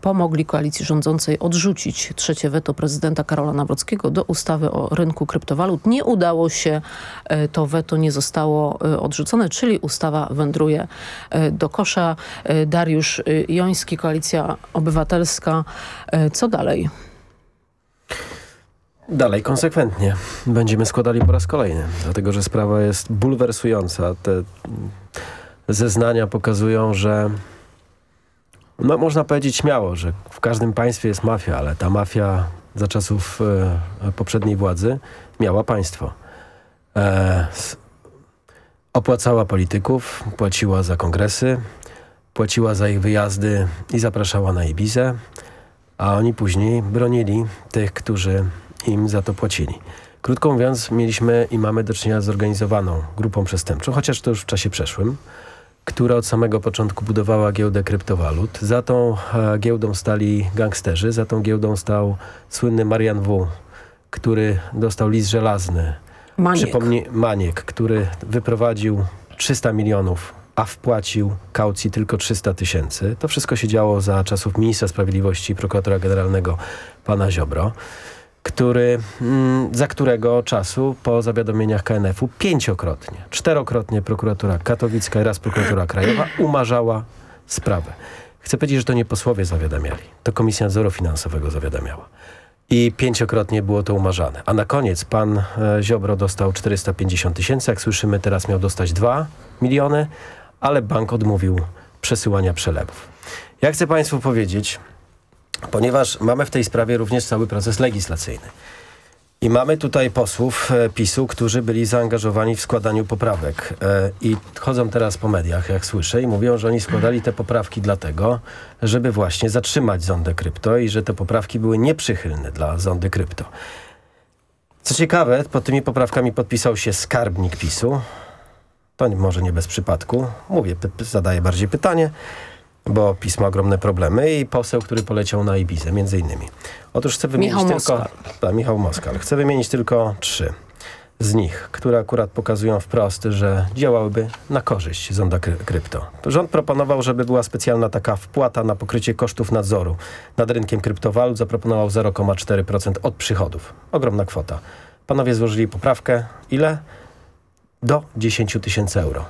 pomogli koalicji rządzącej odrzucić trzecie weto prezydenta Karola Nawrockiego do ustawy o rynku kryptowalut. Nie udało się, to weto nie zostało odrzucone, czyli ustawa wędruje do kosza. Dariusz Joński, Koalicja Obywatelska. Co dalej? Dalej konsekwentnie będziemy składali po raz kolejny, dlatego że sprawa jest bulwersująca. Te zeznania pokazują, że no, można powiedzieć śmiało, że w każdym państwie jest mafia, ale ta mafia za czasów poprzedniej władzy miała państwo. Opłacała polityków, płaciła za kongresy, płaciła za ich wyjazdy i zapraszała na Ibizę, a oni później bronili tych, którzy im za to płacili. Krótko mówiąc, mieliśmy i mamy do czynienia z zorganizowaną grupą przestępczą, chociaż to już w czasie przeszłym, która od samego początku budowała giełdę kryptowalut. Za tą giełdą stali gangsterzy, za tą giełdą stał słynny Marian W., który dostał list żelazny. Maniek, który wyprowadził 300 milionów, a wpłacił kaucji tylko 300 000. To wszystko się działo za czasów ministra sprawiedliwości i prokuratora generalnego pana Ziobro, za którego czasu po zawiadomieniach KNF-u 5-krotnie, 4-krotnie prokuratura katowicka i raz prokuratura krajowa umarzała sprawę. Chcę powiedzieć, że to nie posłowie zawiadamiali, to Komisja Nadzoru Finansowego zawiadamiała. I 5-krotnie było to umarzane. A na koniec pan Ziobro dostał 450 000, jak słyszymy teraz miał dostać 2 miliony, ale bank odmówił przesyłania przelewów. Ja chcę państwu powiedzieć, ponieważ mamy w tej sprawie również cały proces legislacyjny. I mamy tutaj posłów PiS-u, którzy byli zaangażowani w składaniu poprawek. I chodzą teraz po mediach, jak słyszę, i mówią, że oni składali te poprawki dlatego, żeby właśnie zatrzymać zondę krypto i że te poprawki były nieprzychylne dla zondy krypto. Co ciekawe, pod tymi poprawkami podpisał się skarbnik PiS-u. To może nie bez przypadku. Zadaję bardziej pytanie, bo PiS ma ogromne problemy i poseł, który poleciał na Ibizę, między innymi. Otóż chcę wymienić Michał Moskal. Chcę wymienić tylko 3 z nich, które akurat pokazują wprost, że działałyby na korzyść zonda krypto. Rząd proponował, żeby była specjalna taka wpłata na pokrycie kosztów nadzoru nad rynkiem kryptowalut. Zaproponował 0,4% od przychodów. Ogromna kwota. Panowie złożyli poprawkę. Ile? Do 10 000 euro.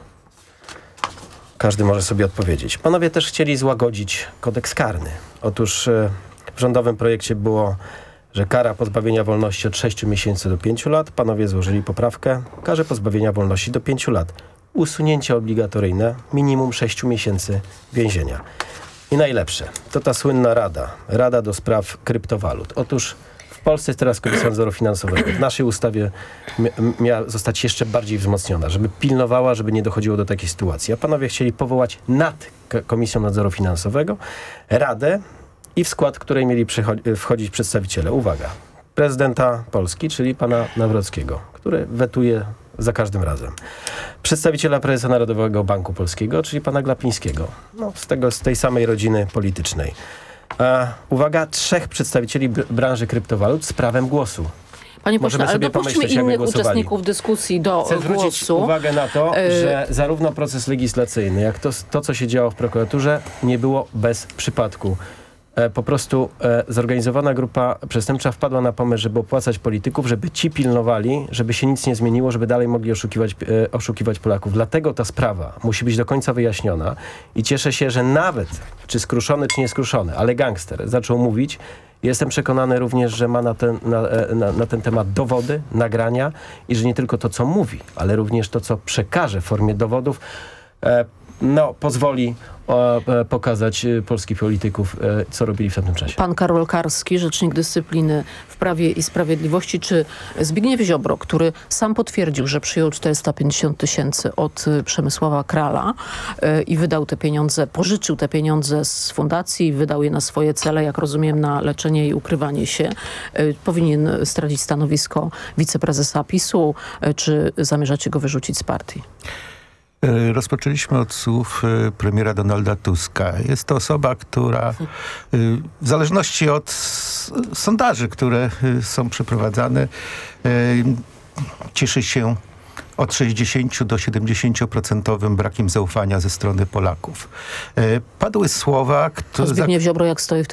Każdy może sobie odpowiedzieć. Panowie też chcieli złagodzić kodeks karny. Otóż w rządowym projekcie było, że kara pozbawienia wolności od 6 miesięcy do 5 lat. Panowie złożyli poprawkę. Karze pozbawienia wolności do 5 lat. Usunięcie obligatoryjne, minimum 6 miesięcy więzienia. I najlepsze, to ta słynna Rada do spraw kryptowalut. Otóż w Polsce jest teraz Komisja Nadzoru Finansowego. W naszej ustawie miała zostać jeszcze bardziej wzmocniona, żeby pilnowała, żeby nie dochodziło do takiej sytuacji. A panowie chcieli powołać nad Komisją Nadzoru Finansowego Radę i w skład której mieli wchodzić przedstawiciele. Uwaga, prezydenta Polski, czyli pana Nawrockiego, który wetuje za każdym razem. Przedstawiciela prezesa Narodowego Banku Polskiego, czyli pana Glapińskiego. No, z tej samej rodziny politycznej. Uwaga, 3 przedstawicieli branży kryptowalut z prawem głosu. Panie pośle, ale dopuśćmy innych uczestników dyskusji do głosu. Chcę zwrócić uwagę na to, że zarówno proces legislacyjny, jak to, co się działo w prokuraturze, nie było bez przypadku. Po prostu zorganizowana grupa przestępcza wpadła na pomysł, żeby opłacać polityków, żeby ci pilnowali, żeby się nic nie zmieniło, żeby dalej mogli oszukiwać Polaków. Dlatego ta sprawa musi być do końca wyjaśniona i cieszę się, że nawet, czy skruszony, czy nieskruszony, ale gangster zaczął mówić. Jestem przekonany również, że ma na ten temat dowody, nagrania i że nie tylko to, co mówi, ale również to, co przekaże w formie dowodów, pozwoli pokazać polskich polityków, co robili w tamtym czasie. Pan Karol Karski, rzecznik dyscypliny w Prawie i Sprawiedliwości, czy Zbigniew Ziobro, który sam potwierdził, że przyjął 450 000 od Przemysława Krala i wydał te pieniądze, pożyczył te pieniądze z fundacji, wydał je na swoje cele, jak rozumiem, na leczenie i ukrywanie się. Powinien stracić stanowisko wiceprezesa PiS-u, czy zamierzacie go wyrzucić z partii? Rozpoczęliśmy od słów premiera Donalda Tuska. Jest to osoba, która w zależności od sondaży, które są przeprowadzane, cieszy się od 60 do 70% brakiem zaufania ze strony Polaków. Padły słowa, Zbigniew Ziobro jak stoi w